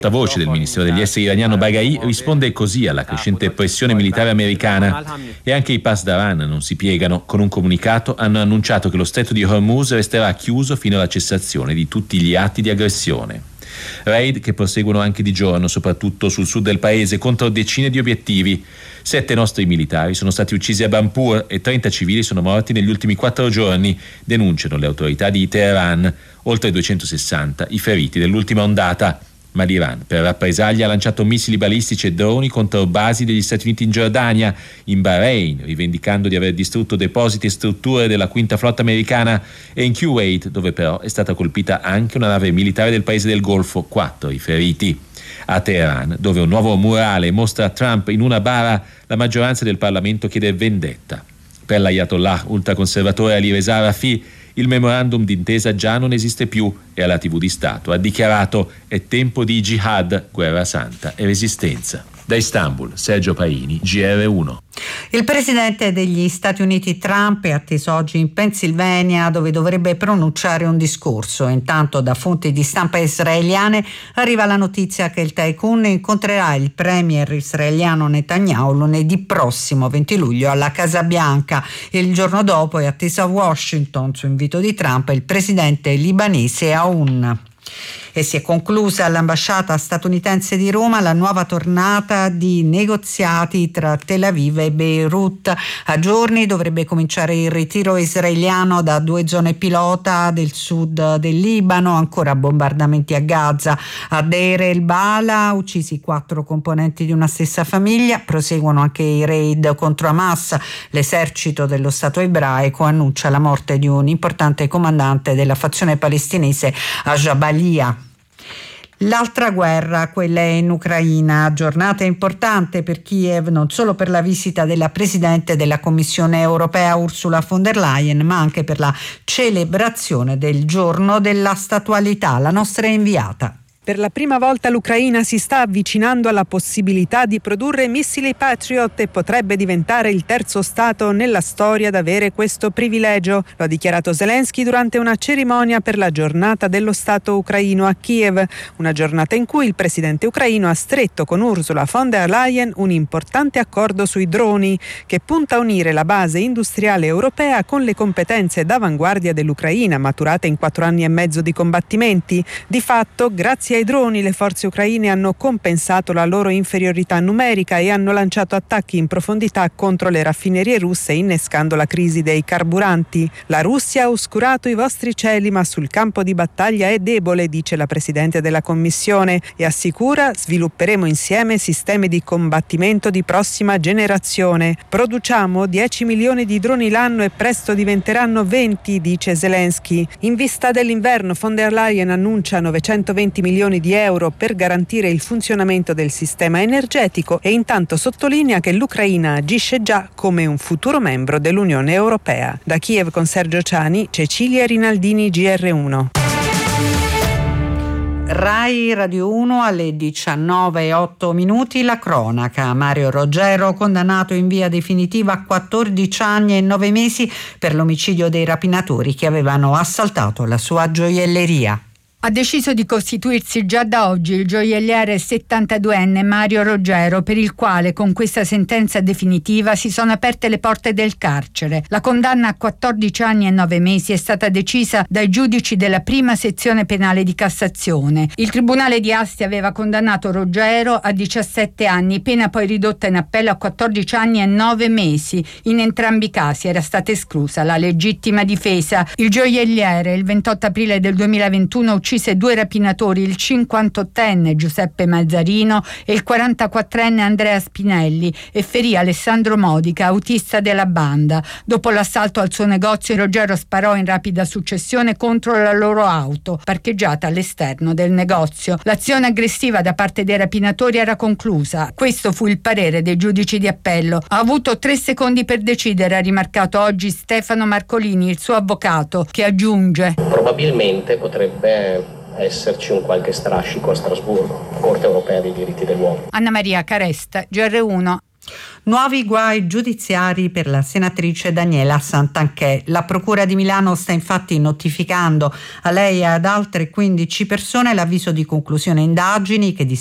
Voce del Ministero degli Esteri iraniano Baghai risponde così alla crescente pressione militare americana e anche i Pasdaran non si piegano. Con un comunicato hanno annunciato che lo stretto di Hormuz resterà chiuso fino alla cessazione di tutti gli atti di aggressione. Raid che proseguono anche di giorno, soprattutto sul sud del paese, contro decine di obiettivi. 7 nostri militari sono stati uccisi a Bampur e 30 civili sono morti negli ultimi 4 giorni, denunciano le autorità di Teheran. Oltre 260 i feriti dell'ultima ondata. Ma l'Iran, per rappresaglia, ha lanciato missili balistici e droni contro basi degli Stati Uniti in Giordania, in Bahrain, rivendicando di aver distrutto depositi e strutture della quinta flotta americana, e in Kuwait, dove però è stata colpita anche una nave militare del paese del Golfo, 4 i feriti. A Teheran, dove un nuovo murale mostra Trump in una bara, la maggioranza del Parlamento chiede vendetta. Per l'ayatollah ultraconservatore Ali Reza Rafi, il memorandum d'intesa già non esiste più e alla TV di Stato ha dichiarato: è tempo di jihad, guerra santa e resistenza. Da Istanbul, Sergio Paini, GR1. Il presidente degli Stati Uniti Trump è atteso oggi in Pennsylvania, dove dovrebbe pronunciare un discorso. Intanto da fonti di stampa israeliane arriva la notizia che il tycoon incontrerà il premier israeliano Netanyahu lunedì prossimo 20 luglio alla Casa Bianca. Il giorno dopo è atteso a Washington, su invito di Trump, il presidente libanese Aoun. E si è conclusa all'ambasciata statunitense di Roma la nuova tornata di negoziati tra Tel Aviv e Beirut. A giorni dovrebbe cominciare il ritiro israeliano da 2 zone pilota del sud del Libano, ancora bombardamenti a Gaza. A Deir el-Bala uccisi 4 componenti di una stessa famiglia, proseguono anche i raid contro Hamas. L'esercito dello Stato ebraico annuncia la morte di un importante comandante della fazione palestinese a Jabalia. L'altra guerra, quella in Ucraina, giornata importante per Kiev, non solo per la visita della Presidente della Commissione Europea Ursula von der Leyen, ma anche per la celebrazione del giorno della statualità. La nostra inviata. Per la prima volta l'Ucraina si sta avvicinando alla possibilità di produrre missili Patriot e potrebbe diventare il terzo Stato nella storia ad avere questo privilegio. Lo ha dichiarato Zelensky durante una cerimonia per la giornata dello Stato ucraino a Kiev, una giornata in cui il presidente ucraino ha stretto con Ursula von der Leyen un importante accordo sui droni che punta a unire la base industriale europea con le competenze d'avanguardia dell'Ucraina maturate in 4 anni e mezzo di combattimenti. Di fatto, grazie ai droni le forze ucraine hanno compensato la loro inferiorità numerica e hanno lanciato attacchi in profondità contro le raffinerie russe, innescando la crisi dei carburanti. La Russia ha oscurato i vostri cieli, ma sul campo di battaglia è debole, dice la Presidente della Commissione, e assicura: svilupperemo insieme sistemi di combattimento di prossima generazione. Produciamo 10 milioni di droni l'anno e presto diventeranno 20, dice Zelensky. In vista dell'inverno, von der Leyen annuncia 920 milioni di euro per garantire il funzionamento del sistema energetico e intanto sottolinea che l'Ucraina agisce già come un futuro membro dell'Unione Europea. Da Kiev con Sergio Ciani, Cecilia Rinaldini, GR1. Rai Radio 1 alle 19:08 la cronaca. Mario Roggero condannato in via definitiva a 14 anni e 9 mesi per l'omicidio dei rapinatori che avevano assaltato la sua gioielleria. Ha deciso di costituirsi già da oggi il gioielliere 72enne Mario Roggero, per il quale con questa sentenza definitiva si sono aperte le porte del carcere. La condanna a 14 anni e 9 mesi è stata decisa dai giudici della prima sezione penale di Cassazione. Il Tribunale di Asti aveva condannato Roggero a 17 anni, pena poi ridotta in appello a 14 anni e 9 mesi. In entrambi i casi era stata esclusa la legittima difesa. Il gioielliere il 28 aprile del 2021 uccise 2 rapinatori, il 58enne Giuseppe Mazzarino e il 44enne Andrea Spinelli, e ferì Alessandro Modica, autista della banda. Dopo l'assalto al suo negozio, Roggero sparò in rapida successione contro la loro auto, parcheggiata all'esterno del negozio. L'azione aggressiva da parte dei rapinatori era conclusa. Questo fu il parere dei giudici di appello. Ha avuto 3 secondi per decidere, ha rimarcato oggi Stefano Marcolini, il suo avvocato, che aggiunge: probabilmente potrebbe esserci un qualche strascico a Strasburgo, Corte Europea dei diritti dell'uomo. Anna Maria Caresta, GR1. Nuovi guai giudiziari per la senatrice Daniela Santanchè. La Procura di Milano sta infatti notificando a lei e ad altre 15 persone l'avviso di conclusione indagini che